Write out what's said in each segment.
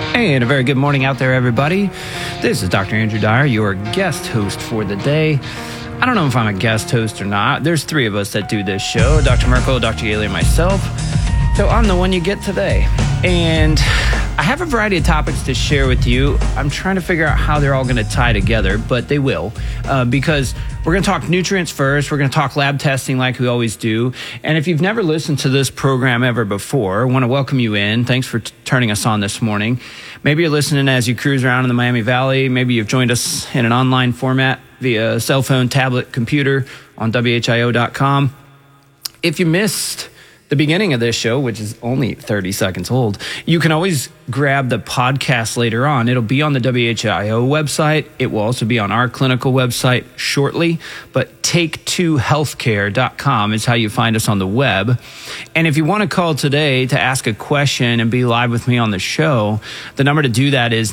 Hey, and a very good morning out there, everybody. This is Dr. Andrew Dyer, your guest host for the day. I don't know if I'm a guest host or not. There's three of us that do this show, Dr. Merkel, Dr. Gailey, and myself. So I'm the one you get today. And I have a variety of topics to share with you. I'm trying to figure out how they're all going to tie together, but they will, because we're going to talk nutrients first. We're going to talk lab testing like we always do. And if you've never listened to this program ever before, I want to welcome you in. Thanks for turning us on this morning. Maybe you're listening as you cruise around in the Miami Valley. Maybe you've joined us in an online format via cell phone, tablet, computer on WHIO.com. If you missed the beginning of this show, which is only 30 seconds old, you can always grab the podcast later on. It'll be on the WHIO website. It will also be on our clinical website shortly, but take2healthcare.com is how you find us on the web. And if you want to call today to ask a question and be live with me on the show, the number to do that is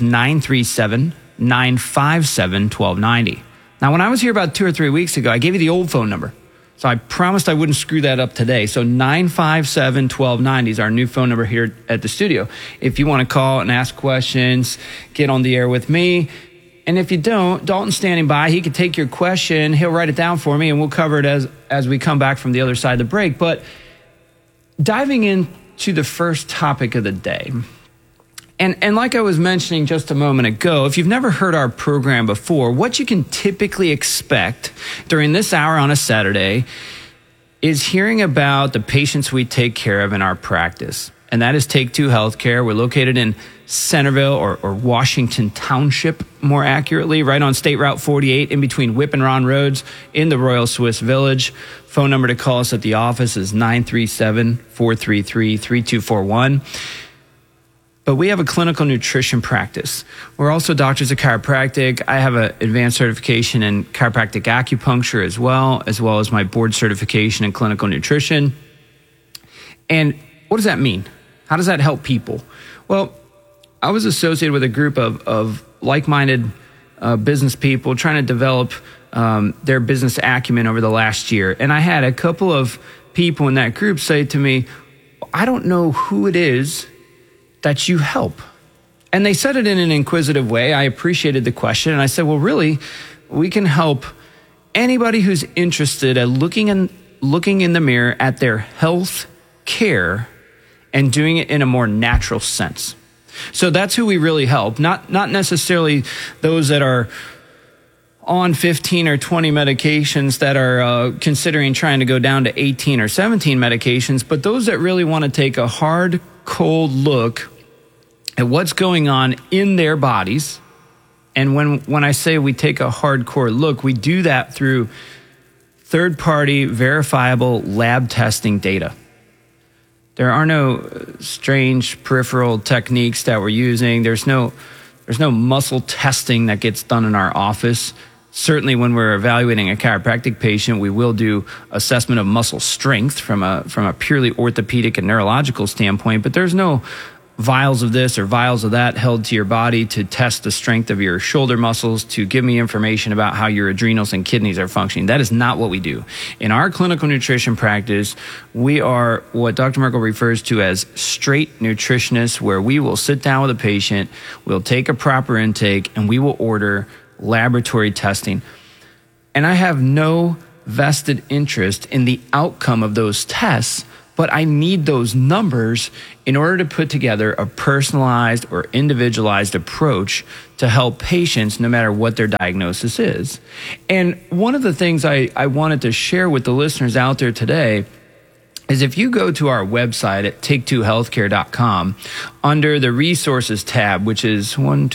937-957-1290. Now, when I was here about 2 or 3 weeks ago, I gave you the old phone number. So I promised I wouldn't screw that up today. So 957-1290 is our new phone number here at the studio. If you want to call and ask questions, get on the air with me. And if you don't, Dalton's standing by. He can take your question. He'll write it down for me, and we'll cover it as we come back from the other side of the break. But diving into the first topic of the day, and like I was mentioning just a moment ago, if you've never heard our program before, what you can typically expect during this hour on a Saturday is hearing about the patients we take care of in our practice. And that is Take Two Healthcare. We're located in Centerville or Washington Township, more accurately, right on State Route 48 in between Whip and Ron Roads in the Royal Swiss Village. Phone number to call us at the office is 937-433-3241. But we have a clinical nutrition practice. We're also doctors of chiropractic. I have an advanced certification in chiropractic acupuncture as well as my board certification in clinical nutrition. And what does that mean? How does that help people? Well, I was associated with a group of like-minded business people trying to develop their business acumen over the last year. And I had a couple of people in that group say to me, I don't know who it is that you help. And they said it in an inquisitive way. I appreciated the question. And I said, well, really, we can help anybody who's interested at looking in the mirror at their health care and doing it in a more natural sense. So that's who we really help. Not necessarily those that are on 15 or 20 medications that are considering trying to go down to 18 or 17 medications, but those that really want to take a hard, cold look at what's going on in their bodies. And when I say we take a hardcore look, we do that through third-party verifiable lab testing data. There are no strange peripheral techniques that we're using. There's no muscle testing that gets done in our office. Certainly when we're evaluating a chiropractic patient, we will do assessment of muscle strength from a purely orthopedic and neurological standpoint, but there's no vials of this or vials of that held to your body to test the strength of your shoulder muscles, to give me information about how your adrenals and kidneys are functioning. That is not what we do. In our clinical nutrition practice, we are what Dr. Merkel refers to as straight nutritionists, where we will sit down with a patient, we'll take a proper intake, and we will order laboratory testing. And I have no vested interest in the outcome of those tests, but I need those numbers in order to put together a personalized or individualized approach to help patients no matter what their diagnosis is. And one of the things I wanted to share with the listeners out there today is if you go to our website at take2healthcare.com, under the resources tab, which is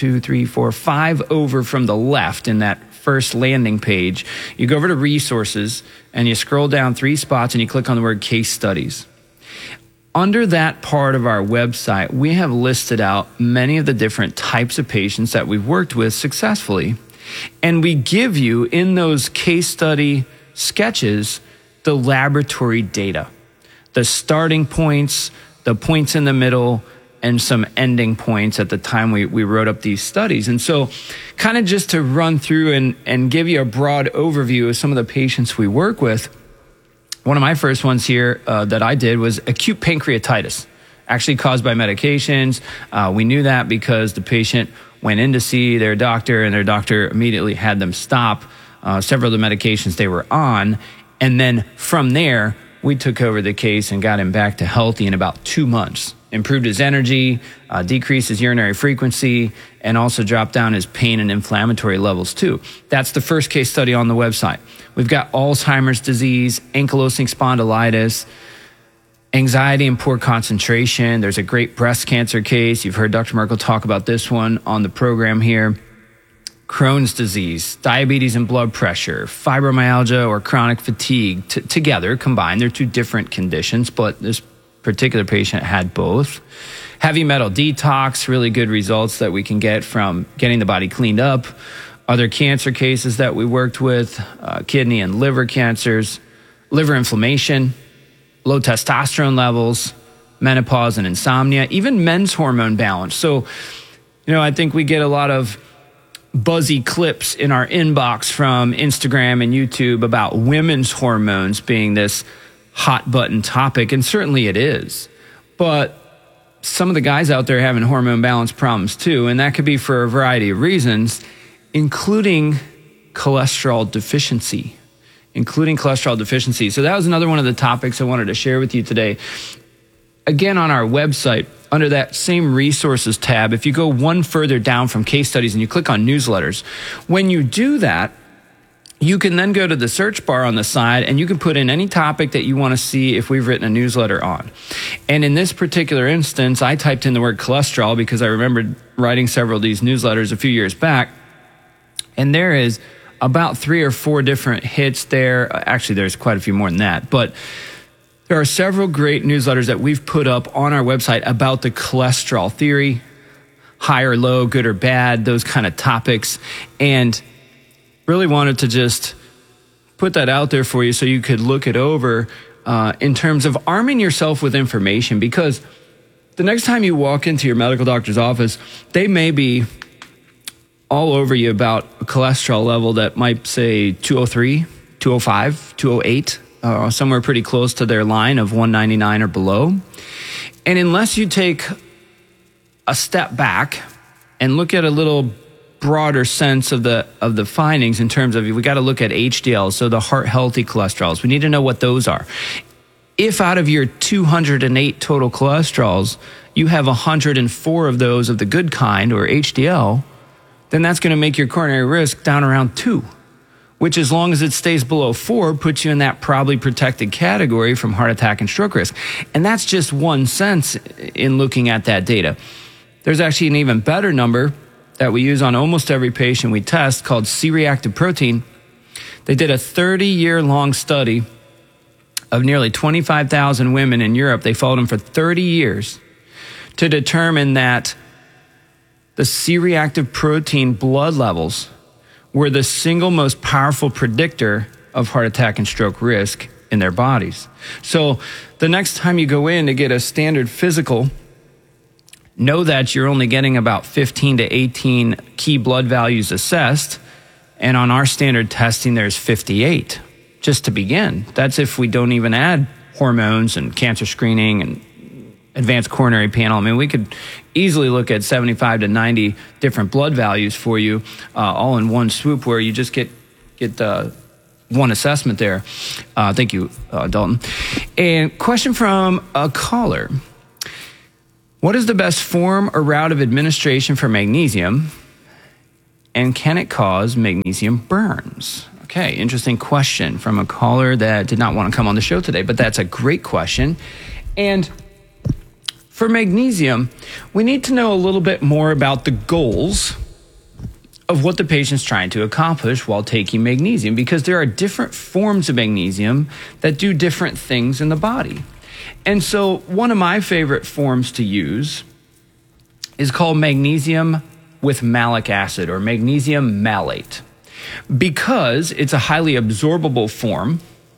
5 over from the left in that first landing page, you go over to resources and you scroll down 3 spots and you click on the word case studies. Under that part of our website, we have listed out many of the different types of patients that we've worked with successfully. And we give you in those case study sketches the laboratory data, the starting points, the points in the middle, and some ending points at the time we wrote up these studies. And so kind of just to run through and give you a broad overview of some of the patients we work with, one of my first ones here that I did was acute pancreatitis. actually caused by medications. We knew that because the patient went in to see their doctor, and their doctor immediately had them stop several of the medications they were on. And then from there, we took over the case and got him back to healthy in about 2 months. Improved his energy, decreased his urinary frequency, and also dropped down his pain and inflammatory levels too. That's the first case study on the website. We've got Alzheimer's disease, ankylosing spondylitis, anxiety and poor concentration. There's a great breast cancer case. You've heard Dr. Merkel talk about this one on the program here. Crohn's disease, diabetes and blood pressure, fibromyalgia or chronic fatigue together, combined. They're two different conditions, but this particular patient had both. Heavy metal detox, really good results that we can get from getting the body cleaned up. Other cancer cases that we worked with, kidney and liver cancers, liver inflammation, low testosterone levels, menopause and insomnia, even men's hormone balance. So, I think we get a lot of buzzy clips in our inbox from Instagram and YouTube about women's hormones being this hot button topic, and certainly it is. But some of the guys out there having hormone balance problems too, and that could be for a variety of reasons, including cholesterol deficiency. So that was another one of the topics I wanted to share with you today. Again, on our website, under that same resources tab, if you go one further down from case studies and you click on newsletters, when you do that, you can then go to the search bar on the side and you can put in any topic that you want to see if we've written a newsletter on. And in this particular instance, I typed in the word cholesterol because I remembered writing several of these newsletters a few years back. And there is about 3 or 4 different hits there. Actually, there's quite a few more than that. But there are several great newsletters that we've put up on our website about the cholesterol theory, high or low, good or bad, those kind of topics. And really wanted to just put that out there for you so you could look it over in terms of arming yourself with information, because the next time you walk into your medical doctor's office, they may be all over you about a cholesterol level that might say 203, 205, 208, somewhere pretty close to their line of 199 or below. And unless you take a step back and look at a little broader sense of the findings in terms of, we got to look at HDL, so the heart healthy cholesterols. We need to know what those are. If out of your 208 total cholesterols, you have 104 of those of the good kind, or HDL, then that's going to make your coronary risk down around 2, which, as long as it stays below 4, puts you in that probably protected category from heart attack and stroke risk. And that's just one sense in looking at that data. There's actually an even better number that we use on almost every patient we test called C-reactive protein. They did a 30-year-long study of nearly 25,000 women in Europe. They followed them for 30 years to determine that the C-reactive protein blood levels were the single most powerful predictor of heart attack and stroke risk in their bodies. So the next time you go in to get a standard physical, know that you're only getting about 15 to 18 key blood values assessed. And on our standard testing, there's 58 just to begin. That's if we don't even add hormones and cancer screening and advanced coronary panel. I mean, we could easily look at 75 to 90 different blood values for you, all in one swoop, where you just get one assessment there. Thank you, Dalton. And question from a caller. What is the best form or route of administration for magnesium, and can it cause magnesium burns? Okay, interesting question from a caller that did not want to come on the show today, but that's a great question. And for magnesium, we need to know a little bit more about the goals of what the patient's trying to accomplish while taking magnesium, because there are different forms of magnesium that do different things in the body. And so one of my favorite forms to use is called magnesium with malic acid, or magnesium malate, because it's a highly absorbable form.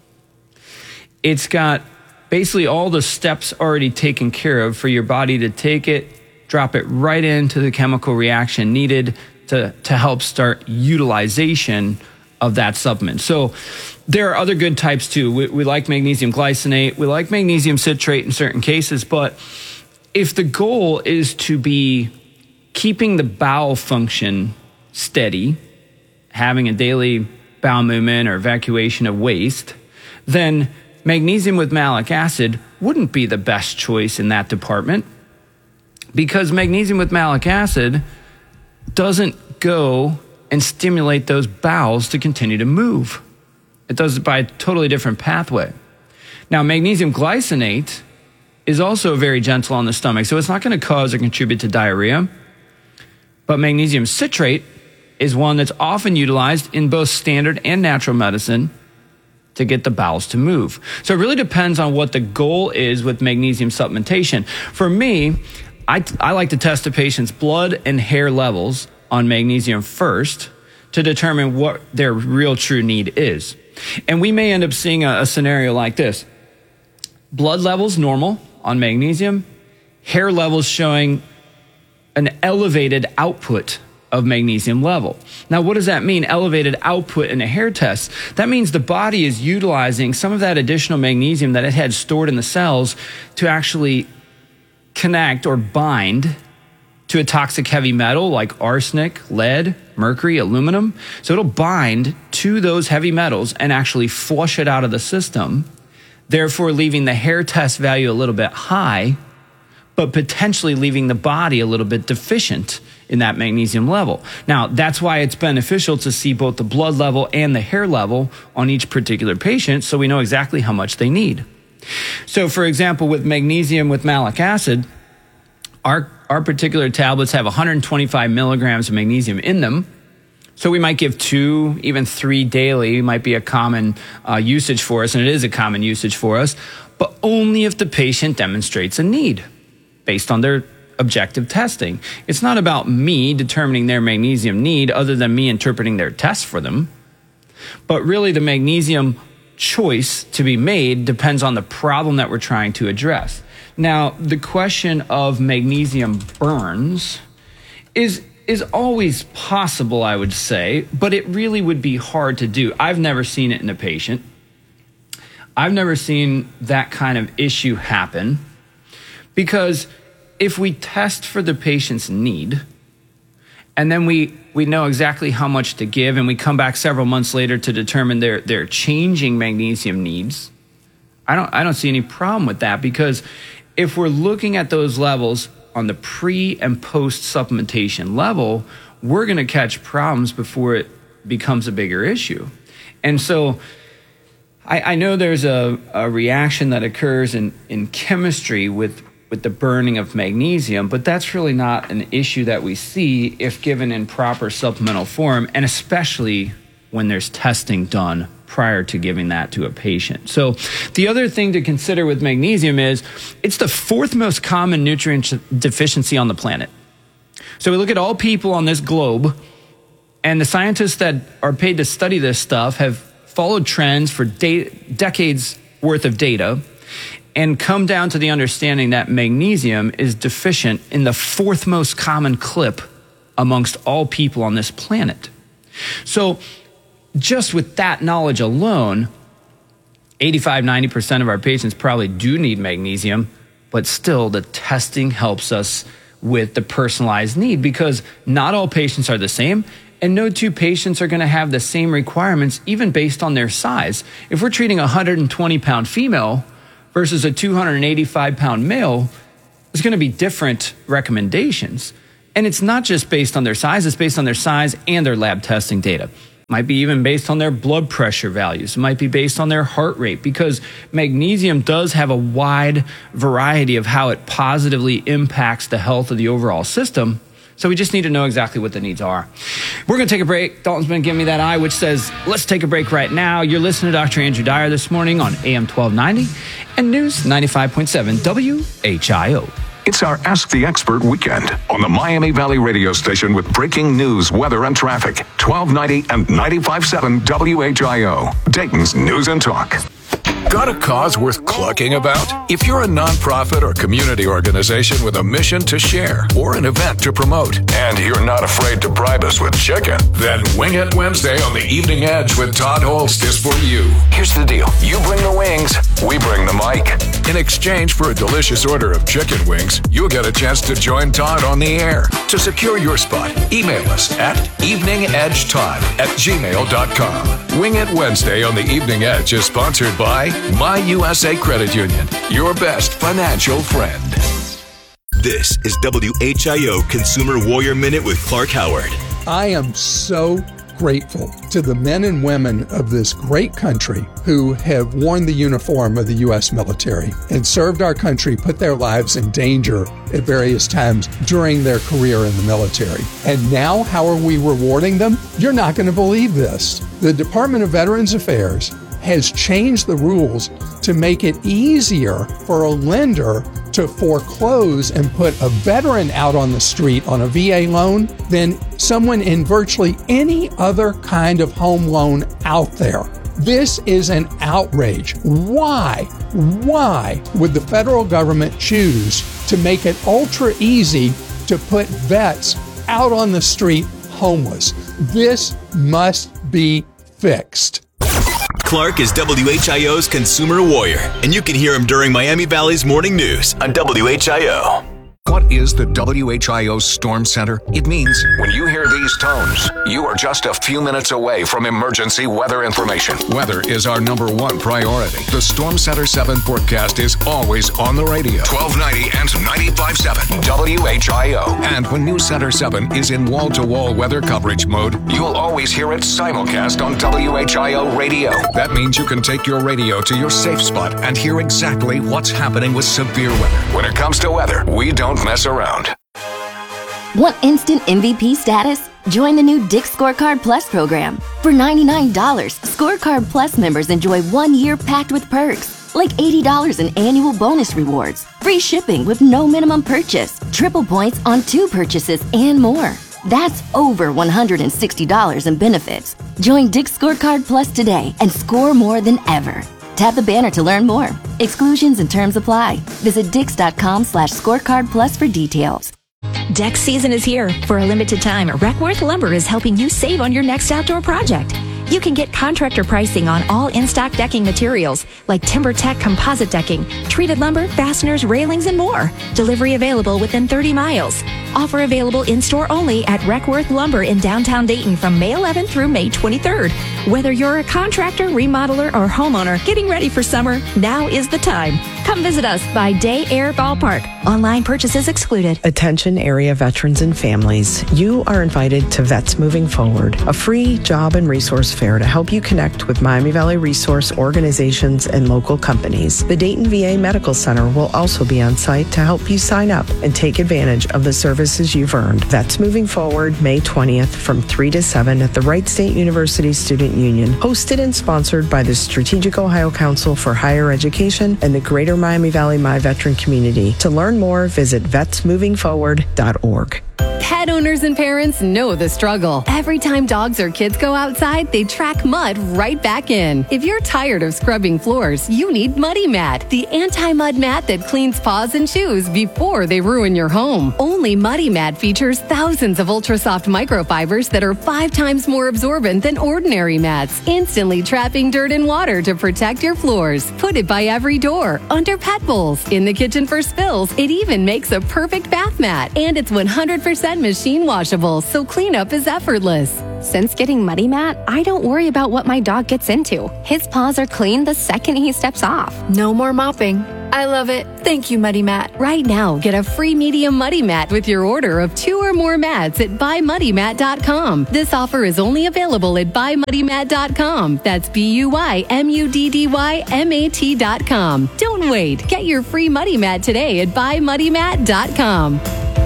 It's got basically all the steps already taken care of for your body to take it, drop it right into the chemical reaction needed to help start utilization of that supplement. So there are other good types too. We like magnesium glycinate. We like magnesium citrate in certain cases, but if the goal is to be keeping the bowel function steady, having a daily bowel movement or evacuation of waste, then magnesium with malic acid wouldn't be the best choice in that department, because magnesium with malic acid doesn't go and stimulate those bowels to continue to move. It does it by a totally different pathway. Now, magnesium glycinate is also very gentle on the stomach, so it's not going to cause or contribute to diarrhea. But magnesium citrate is one that's often utilized in both standard and natural medicine to get the bowels to move. So it really depends on what the goal is with magnesium supplementation. For me, I like to test a patient's blood and hair levels on magnesium first to determine what their real true need is. And we may end up seeing a scenario like this. Blood levels normal on magnesium, hair levels showing an elevated output of magnesium level. Now, what does that mean, elevated output in a hair test? That means the body is utilizing some of that additional magnesium that it had stored in the cells to actually connect or bind to a toxic heavy metal like arsenic, lead, mercury, aluminum. So it'll bind to those heavy metals and actually flush it out of the system, therefore leaving the hair test value a little bit high, but potentially leaving the body a little bit deficient in that magnesium level. Now, that's why it's beneficial to see both the blood level and the hair level on each particular patient so we know exactly how much they need. So, for example, with magnesium with malic acid, our particular tablets have 125 milligrams of magnesium in them. So we might give 2, even 3 daily. It might be a common usage for us, and it is a common usage for us, but only if the patient demonstrates a need based on their objective testing. It's not about me determining their magnesium need other than me interpreting their test for them. But really the magnesium choice to be made depends on the problem that we're trying to address. Now, the question of magnesium burns is always possible, I would say, but it really would be hard to do. I've never seen it in a patient. I've never seen that kind of issue happen, because if we test for the patient's need and then we know exactly how much to give and we come back several months later to determine their changing magnesium needs, I don't see any problem with that, because if we're looking at those levels on the pre and post supplementation level, we're going to catch problems before it becomes a bigger issue. And so I know there's a reaction that occurs in chemistry with the burning of magnesium, but that's really not an issue that we see if given in proper supplemental form, and especially when there's testing done prior to giving that to a patient. So the other thing to consider with magnesium is it's the 4th most common nutrient deficiency on the planet. So we look at all people on this globe, and the scientists that are paid to study this stuff have followed trends for decades worth of data and come down to the understanding that magnesium is deficient in the 4th most common clip amongst all people on this planet. So just with that knowledge alone, 85-90% of our patients probably do need magnesium, but still the testing helps us with the personalized need, because not all patients are the same, and no 2 patients are going to have the same requirements, even based on their size. If we're treating a 120-pound female versus a 285-pound male, there's going to be different recommendations. And it's not just based on their size, it's based on their size and their lab testing data. It might be even based on their blood pressure values. It might be based on their heart rate, because magnesium does have a wide variety of how it positively impacts the health of the overall system. So we just need to know exactly what the needs are. We're going to take a break. Dalton's been giving me that eye, which says, let's take a break right now. You're listening to Dr. Andrew Dyer this morning on AM 1290 and News 95.7 WHIO. It's our Ask the Expert weekend on the Miami Valley radio station with breaking news, weather, and traffic. 1290 and 95.7 WHIO. Dayton's News and Talk. Got a cause worth clucking about? If you're a nonprofit or community organization with a mission to share or an event to promote, and you're not afraid to bribe us with chicken, then Wing It Wednesday on the Evening Edge with Todd Holst is for you. Here's the deal. You bring the wings, we bring the mic. In exchange for a delicious order of chicken wings, you'll get a chance to join Todd on the air. To secure your spot, email us at eveningedgetodd@gmail.com. Wing It Wednesday on the Evening Edge is sponsored by My USA Credit Union, your best financial friend. This is WHIO Consumer Warrior Minute with Clark Howard. I am so grateful to the men and women of this great country who have worn the uniform of the U.S. military and served our country, put their lives in danger at various times during their career in the military. And now, how are we rewarding them? You're not going to believe this. The Department of Veterans Affairs has changed the rules to make it easier for a lender to foreclose and put a veteran out on the street on a VA loan than someone in virtually any other kind of home loan out there. This is an outrage. Why would the federal government choose to make it ultra easy to put vets out on the street homeless? This must be fixed. Clark is WHIO's Consumer Warrior, and you can hear him during Miami Valley's Morning News on WHIO. What is the WHIO Storm Center? It means when you hear these tones, you are just a few minutes away from emergency weather information. Weather is our number one priority. The Storm Center 7 forecast is always on the radio. 1290 and 95.7 WHIO. And when News Center 7 is in wall-to-wall weather coverage mode, you'll always hear it simulcast on WHIO radio. That means you can take your radio to your safe spot and hear exactly what's happening with severe weather. When it comes to weather, we don't mess around. Want instant MVP status? Join the new Dick's Scorecard Plus program. For $99, Scorecard Plus members enjoy 1 year packed with perks, like $80 in annual bonus rewards, free shipping with no minimum purchase, triple points on 2 purchases, and more. That's over $160 in benefits. Join Dick's Scorecard Plus today and score more than ever. Tap the banner to learn more. Exclusions and terms apply. Visit Dix.com/scorecard plus for details. Deck season is here. For a limited time, Reckworth Lumber is helping you save on your next outdoor project. You can get contractor pricing on all in-stock decking materials like TimberTech composite decking, treated lumber, fasteners, railings, and more. Delivery available within 30 miles. Offer available in-store only at Reckworth Lumber in downtown Dayton from May 11th through May 23rd. Whether you're a contractor, remodeler, or homeowner getting ready for summer, now is the time. Come visit us by Day Air Ballpark. Online purchases excluded. Attention area veterans and families. You are invited to Vets Moving Forward, a free job and resource fair to help you connect with Miami Valley resource organizations and local companies. The Dayton VA Medical Center will also be on site to help you sign up and take advantage of the services you've earned. Vets Moving Forward, May 20th from 3 to 7 at the Wright State University Student Union, hosted and sponsored by the Strategic Ohio Council for Higher Education and the Greater Miami Valley My Veteran Community. To learn more, visit vetsmovingforward.org. Pet owners and parents know the struggle. Every time dogs or kids go outside, they track mud right back in. If you're tired of scrubbing floors, you need Muddy Mat, the anti-mud mat that cleans paws and shoes before they ruin your home. Only Muddy Mat features thousands of ultra-soft microfibers that are 5 times more absorbent than ordinary mats, instantly trapping dirt and water to protect your floors. Put it by every door, under pet bowls, in the kitchen for spills. It even makes a perfect bath mat, and it's 100% machine washable, so cleanup is effortless. Since getting Muddy Mat, I don't worry about what my dog gets into. His paws are clean the second he steps off. No more mopping. I love it. Thank you, Muddy Mat. Right now, get a free medium Muddy Mat with your order of 2 or more mats at buymuddymat.com. This offer is only available at buymuddymat.com. That's BUYMUDDYMAT.com. Don't wait. Get your free Muddy Mat today at buymuddymat.com.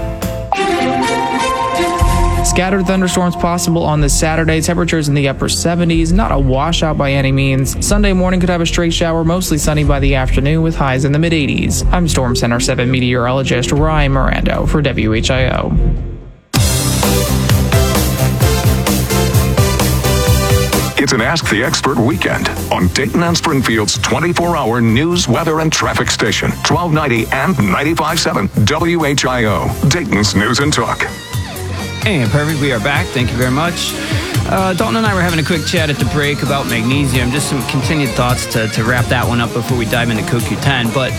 Scattered thunderstorms possible on this Saturday. Temperatures in the upper 70s. Not a washout by any means. Sunday morning could have a stray shower. Mostly sunny by the afternoon with highs in the mid-80s. I'm Storm Center 7 meteorologist Ryan Mirando for WHIO. It's an Ask the Expert weekend on Dayton and Springfield's 24-hour news, weather, and traffic station, 1290 and 95.7 WHIO, Dayton's News and Talk. Hey, perfect. We are back. Thank you very much. Dalton and I were having a quick chat at the break about magnesium. Just some continued thoughts to wrap that one up before we dive into CoQ10. But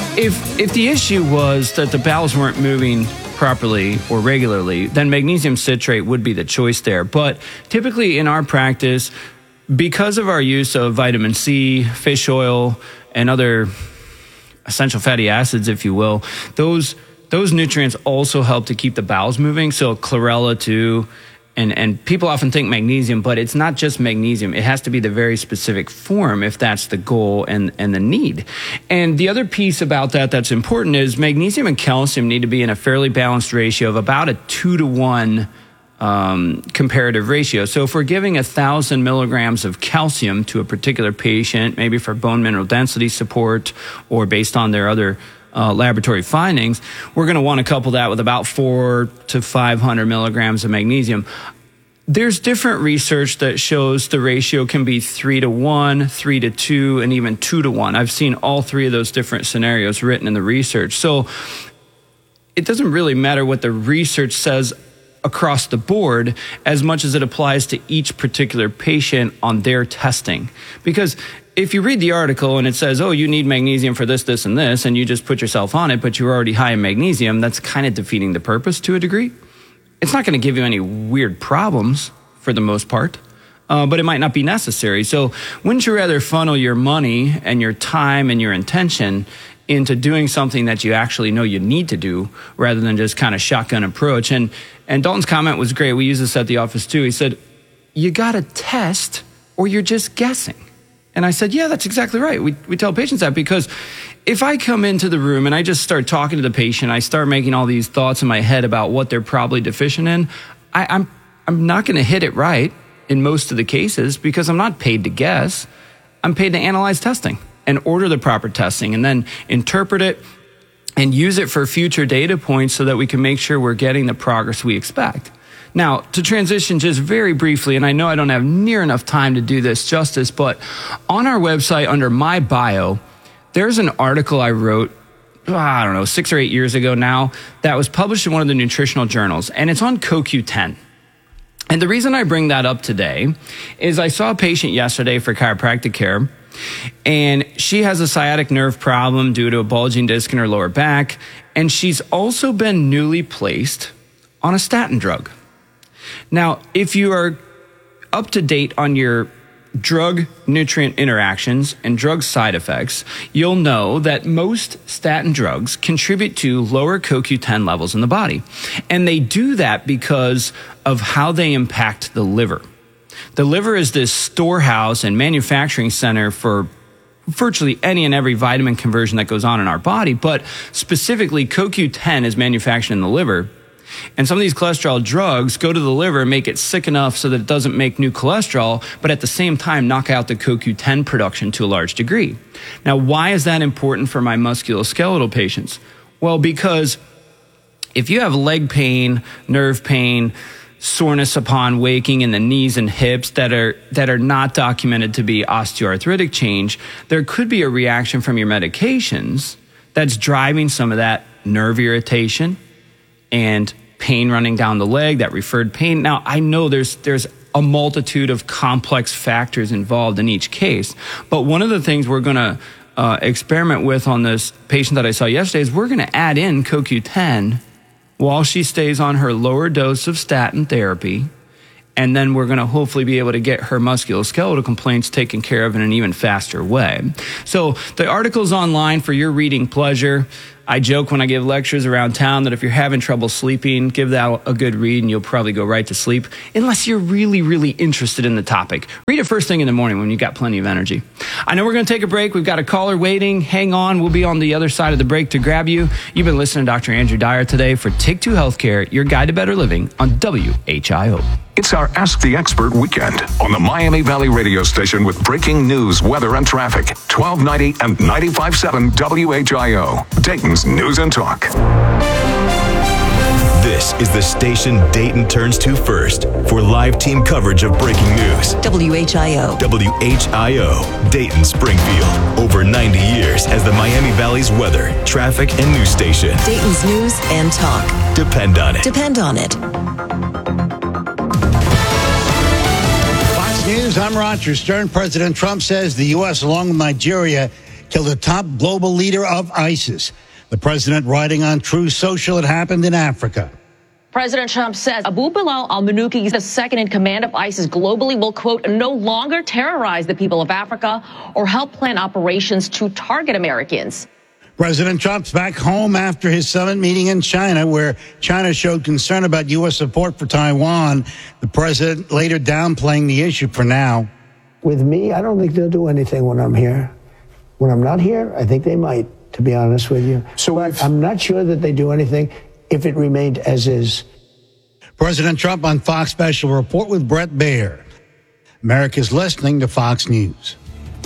if the issue was that the bowels weren't moving properly or regularly, then magnesium citrate would be the choice there. But typically in our practice, because of our use of vitamin C, fish oil, and other essential fatty acids, if you will, those nutrients also help to keep the bowels moving. So chlorella too. And people often think magnesium, but it's not just magnesium. It has to be the very specific form if that's the goal and the need. And the other piece about that that's important is magnesium and calcium need to be in a fairly balanced ratio of about a 2-to-1 comparative ratio. So if we're giving 1,000 milligrams of calcium to a particular patient, maybe for bone mineral density support or based on their other laboratory findings, we're going to want to couple that with about 400 to 500 milligrams of magnesium. There's different research that shows the ratio can be 3-to-1, 3-to-2, and even 2-to-1. I've seen all three of those different scenarios written in the research. So it doesn't really matter what the research says across the board as much as it applies to each particular patient on their testing. Because if you read the article and it says, oh, you need magnesium for this, this, and this, and you just put yourself on it, but you're already high in magnesium, that's kind of defeating the purpose to a degree. It's not going to give you any weird problems for the most part, but it might not be necessary. So wouldn't you rather funnel your money and your time and your intention into doing something that you actually know you need to do rather than just kind of shotgun approach? And Dalton's comment was great. We use this at the office too. He said, you got to test or you're just guessing. And I said, yeah, that's exactly right. We tell patients that because if I come into the room and I just start talking to the patient, I start making all these thoughts in my head about what they're probably deficient in, I'm not going to hit it right in most of the cases because I'm not paid to guess. I'm paid to analyze testing and order the proper testing and then interpret it and use it for future data points so that we can make sure we're getting the progress we expect. Now, to transition just very briefly, and I know I don't have near enough time to do this justice, but on our website under my bio, there's an article I wrote, 6 or 8 years ago now, that was published in one of the nutritional journals, and it's on CoQ10. And the reason I bring that up today is I saw a patient yesterday for chiropractic care, and she has a sciatic nerve problem due to a bulging disc in her lower back, and she's also been newly placed on a statin drug. Now, if you are up to date on your drug-nutrient interactions and drug side effects, you'll know that most statin drugs contribute to lower CoQ10 levels in the body. And they do that because of how they impact the liver. The liver is this storehouse and manufacturing center for virtually any and every vitamin conversion that goes on in our body, but specifically CoQ10 is manufactured in the liver. And some of these cholesterol drugs go to the liver and make it sick enough so that it doesn't make new cholesterol, but at the same time knock out the CoQ10 production to a large degree. Now, why is that important for my musculoskeletal patients? Well, because if you have leg pain, nerve pain, soreness upon waking in the knees and hips that are not documented to be osteoarthritic change, there could be a reaction from your medications that's driving some of that nerve irritation and pain running down the leg, that referred pain. Now, I know there's a multitude of complex factors involved in each case, but one of the things we're going to experiment with on this patient that I saw yesterday is we're going to add in CoQ10 while she stays on her lower dose of statin therapy, and then we're going to hopefully be able to get her musculoskeletal complaints taken care of in an even faster way. So the article's online for your reading pleasure. I joke when I give lectures around town that if you're having trouble sleeping, give that a good read and you'll probably go right to sleep, unless you're really, really interested in the topic. Read it first thing in the morning when you've got plenty of energy. I know we're going to take a break. We've got a caller waiting. Hang on. We'll be on the other side of the break to grab you. You've been listening to Dr. Andrew Dyer today for Take Two Healthcare, your guide to better living on WHIO. It's our Ask the Expert weekend on the Miami Valley radio station with breaking news, weather, and traffic. 1290 and 95.7 WHIO, Dayton's News and Talk. This is the station Dayton turns to first for live team coverage of breaking news. WHIO. WHIO, Dayton, Springfield. Over 90 years as the Miami Valley's weather, traffic, and news station. Dayton's news and talk. Depend on it. Depend on it. Fox News, I'm Roger Stern. President Trump says the U.S., along with Nigeria, killed the top global leader of ISIS. The president writing on Truth Social, it happened in Africa. President Trump says Abu Bilal al-Manuki, the second in command of ISIS globally, will, quote, no longer terrorize the people of Africa or help plan operations to target Americans. President Trump's back home after his summit meeting in China, where China showed concern about U.S. support for Taiwan. The president later downplaying the issue for now. With me, I don't think they'll do anything when I'm here. When I'm not here, I think they might, to be honest with you. But I'm not sure that they do anything if it remained as is. President Trump on Fox Special Report with Brett Baier. America's listening to Fox News.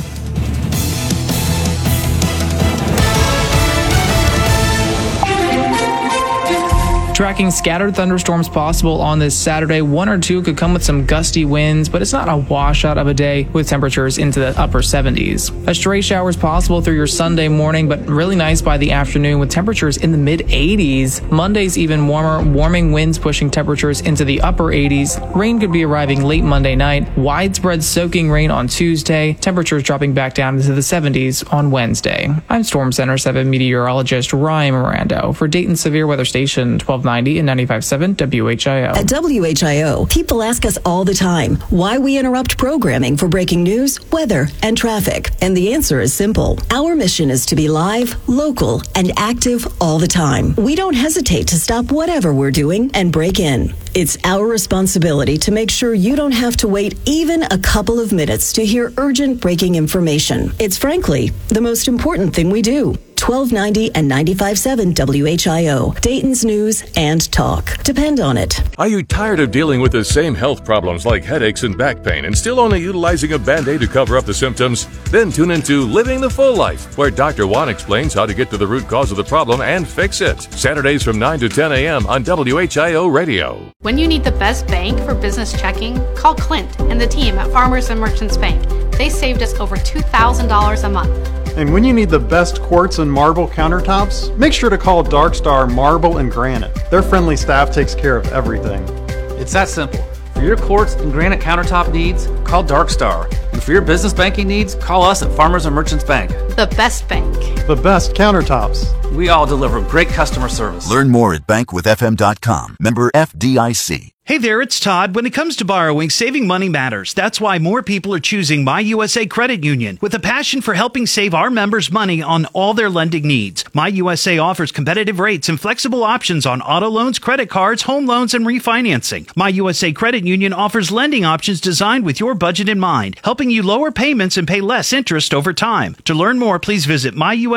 Tracking scattered thunderstorms possible on this Saturday. One or two could come with some gusty winds, but it's not a washout of a day with temperatures into the upper 70s. A stray shower is possible through your Sunday morning, but really nice by the afternoon with temperatures in the mid 80s. Monday's even warmer, warming winds pushing temperatures into the upper 80s. Rain could be arriving late Monday night. Widespread soaking rain on Tuesday. Temperatures dropping back down into the 70s on Wednesday. I'm Storm Center 7 meteorologist Ryan Mirando for Dayton Severe Weather Station 1290 and 95.7 WHIO. At WHIO, people ask us all the time why we interrupt programming for breaking news, weather, and traffic. And the answer is simple. Our mission is to be live, local, and active all the time. We don't hesitate to stop whatever we're doing and break in. It's our responsibility to make sure you don't have to wait even a couple of minutes to hear urgent breaking information. It's frankly the most important thing we do. 1290 and 95.7 WHIO, Dayton's news and talk. Depend on it. Are you tired of dealing with the same health problems like headaches and back pain and still only utilizing a Band-Aid to cover up the symptoms? Then tune into Living the Full Life, where Dr. Juan explains how to get to the root cause of the problem and fix it. Saturdays from 9 to 10 a.m. on WHIO Radio. When you need the best bank for business checking, call Clint and the team at Farmers and Merchants Bank. They saved us over $2,000 a month. And when you need the best quartz and marble countertops, make sure to call Dark Star Marble and Granite. Their friendly staff takes care of everything. It's that simple. For your quartz and granite countertop needs, call Dark Star. And for your business banking needs, call us at Farmers and Merchants Bank. The best bank. The best countertops. We all deliver great customer service. Learn more at bankwithfm.com. Member FDIC. Hey there, it's Todd. When it comes to borrowing, saving money matters. That's why more people are choosing My USA Credit Union. With a passion for helping save our members money on all their lending needs, My USA offers competitive rates and flexible options on auto loans, credit cards, home loans, and refinancing. My USA Credit Union offers lending options designed with your budget in mind, helping you lower payments and pay less interest over time. To learn more, please visit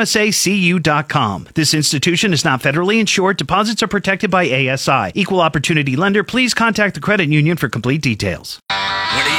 myusacu.com. This institution is not federally insured. Deposits are protected by ASI. Equal opportunity lender. Please contact the credit union for complete details.